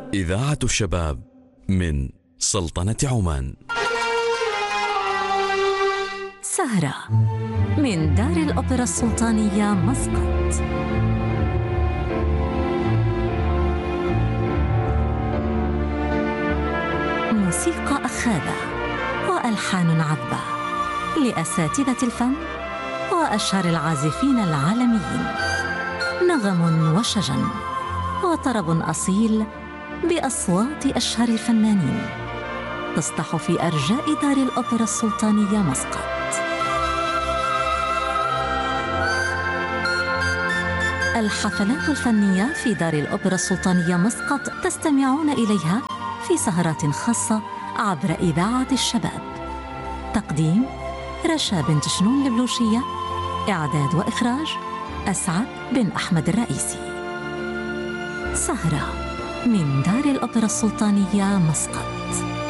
إذاعة الشباب من سلطنة عمان. سهرة من دار الأوبرا السلطانية مسقط. موسيقى أخاذة وألحان عذبة لأساتذة الفن وأشهر العازفين العالميين، نغم وشجن وطرب أصيل بأصوات أشهر الفنانين تصدح في أرجاء دار الأوبرا السلطانية مسقط. الحفلات الفنية في دار الأوبرا السلطانية مسقط تستمعون إليها في سهرات خاصة عبر إذاعة الشباب. تقديم رشا بنت شنون البلوشية، إعداد وإخراج أسعد بن أحمد الرئيسي. سهرة من دار الأوبرا السلطانية مسقط.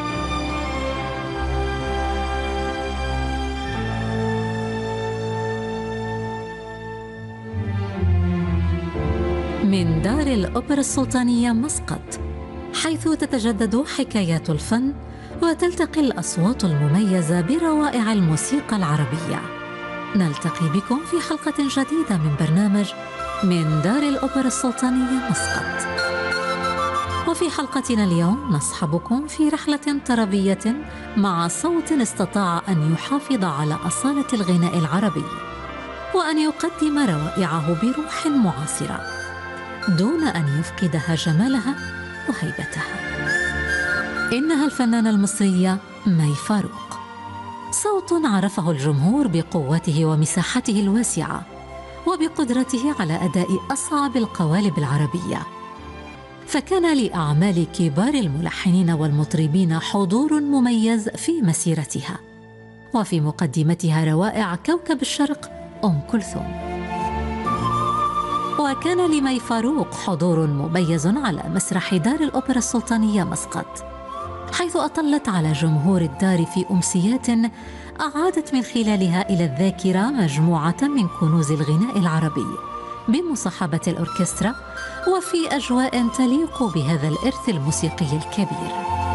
من دار الأوبرا السلطانية مسقط، حيث تتجدد حكايات الفن وتلتقي الأصوات المميزة بروائع الموسيقى العربية. نلتقي بكم في حلقة جديدة من برنامج من دار الأوبرا السلطانية مسقط. وفي حلقتنا اليوم نصحبكم في رحلة طربية مع صوت استطاع أن يحافظ على أصالة الغناء العربي وأن يقدم روائعه بروح معاصرة دون أن يفقدها جمالها وهيبتها. إنها الفنانة المصرية مي فاروق، صوت عرفه الجمهور بقوته ومساحته الواسعة وبقدرته على أداء أصعب القوالب العربية، فكان لأعمال كبار الملحنين والمطربين حضور مميز في مسيرتها، وفي مقدمتها روائع كوكب الشرق أم كلثوم. وكان لمي فاروق حضور مميز على مسرح دار الأوبرا السلطانية مسقط، حيث أطلت على جمهور الدار في أمسيات أعادت من خلالها إلى الذاكرة مجموعة من كنوز الغناء العربي بمصاحبة الأوركسترا وفي أجواء تليق بهذا الإرث الموسيقي الكبير.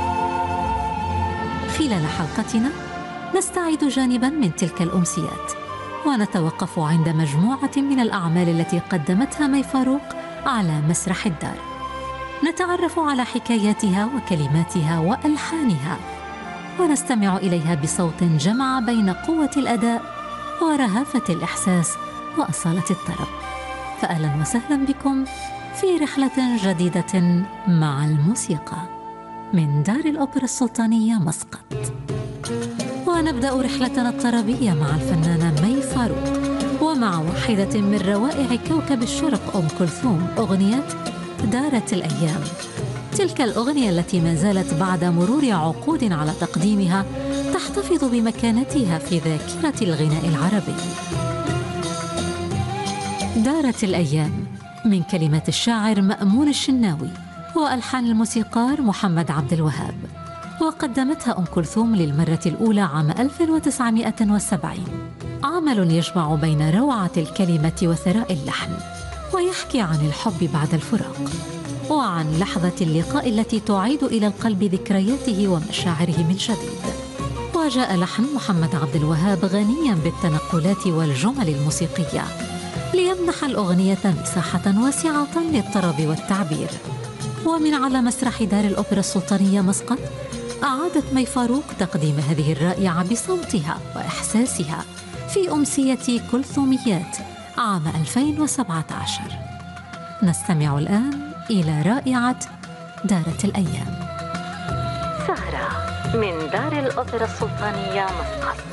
خلال حلقتنا نستعيد جانباً من تلك الأمسيات ونتوقف عند مجموعة من الأعمال التي قدمتها مي فاروق على مسرح الدار، نتعرف على حكاياتها وكلماتها وألحانها ونستمع إليها بصوت جمع بين قوة الأداء ورهافة الإحساس وأصالة الطرب. فأهلا وسهلا بكم في رحلة جديدة مع الموسيقى من دار الأوبرا السلطانية مسقط. ونبدأ رحلتنا الطربية مع الفنانة مي فاروق ومع واحدة من روائع كوكب الشرق أم كلثوم، أغنية دارت الأيام. تلك الأغنية التي ما زالت بعد مرور عقود على تقديمها تحتفظ بمكانتها في ذاكرة الغناء العربي. دارت الأيام من كلمات الشاعر مأمون الشناوي وألحان الموسيقار محمد عبد الوهاب، وقدمتها أم كلثوم للمرة الأولى عام 1970. عمل يجمع بين روعة الكلمة وثراء اللحن، ويحكي عن الحب بعد الفراق وعن لحظة اللقاء التي تعيد إلى القلب ذكرياته ومشاعره من جديد. وجاء لحن محمد عبد الوهاب غنياً بالتنقلات والجمل الموسيقية ليمنح الأغنية مساحة واسعة للطرب والتعبير. ومن على مسرح دار الأوبرا السلطانية مسقط أعادت مي فاروق تقديم هذه الرائعة بصوتها وإحساسها في أمسية كلثوميات عام 2017. نستمع الآن إلى رائعة دارت الأيام. سهرة من دار الأوبرا السلطانية مسقط.